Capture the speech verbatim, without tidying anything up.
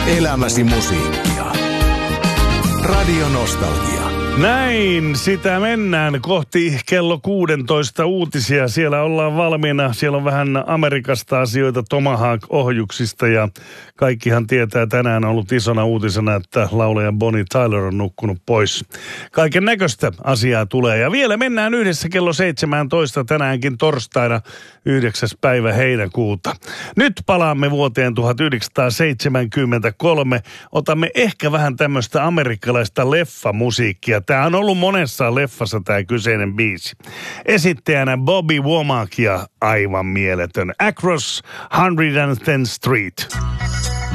Elämäsi musiikkia. Radio Nostalgia. Näin, sitä mennään kohti kello kuusitoista uutisia. Siellä ollaan valmiina. Siellä on vähän Amerikasta asioita, Tomahawk-ohjuksista ja kaikkihan tietää, tänään on ollut isona uutisena, että laulaja Bonnie Tyler on nukkunut pois. Kaiken näköistä asiaa tulee. Ja vielä mennään yhdessä kello seitsemäntoista tänäänkin torstaina yhdeksäs päivä heinäkuuta. Nyt palaamme vuoteen tuhatyhdeksänsataaseitsemänkymmentäkolme. Otamme ehkä vähän tämmöistä amerikkalaista leffamusiikkia. Tämä on ollut monessa leffassa tämä kyseinen biisi. Esittäjänä Bobby Womack ja aivan mieletön Across one hundred tenth Street.